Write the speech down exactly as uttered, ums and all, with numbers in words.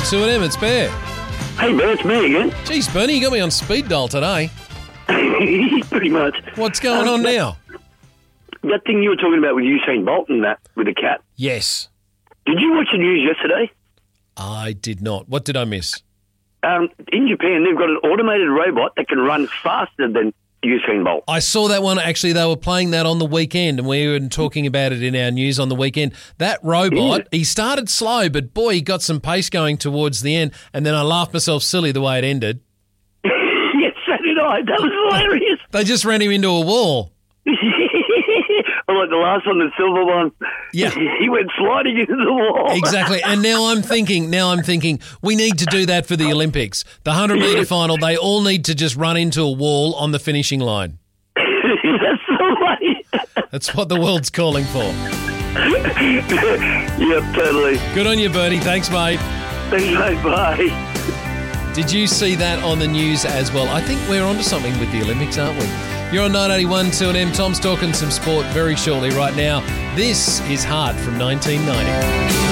two and M, it's Bear. Hey, Bear, it's me again. Jeez, Bernie, you got me on speed dial today. Pretty much. What's going Um, on that- now? That thing you were talking about with Usain Bolt and that, with the cat. Yes. Did you watch the news yesterday? I did not. What did I miss? Um, in Japan, they've got an automated robot that can run faster than Usain Bolt. I saw that one. Actually, they were playing that on the weekend, and we were talking about it in our news on the weekend. That robot, he started slow, but boy, he got some pace going towards the end, and then I laughed myself silly the way it ended. Yes, so did I. That was hilarious. They just ran him into a wall. Or like the last one, the silver one. Yeah. He went sliding into the wall. Exactly. And now I'm thinking, now I'm thinking, we need to do that for the Olympics. The one hundred metre final, they all need to just run into a wall on the finishing line. That's so funny. That's what the world's calling for. Yep, totally. Good on you, Bernie. Thanks, mate. Thanks, mate. Bye. Did you see that on the news as well? I think we're onto something with the Olympics, aren't we? You're on nine eighty-one two and M. Tom's talking some sport very shortly right now. This is Heart from nineteen ninety.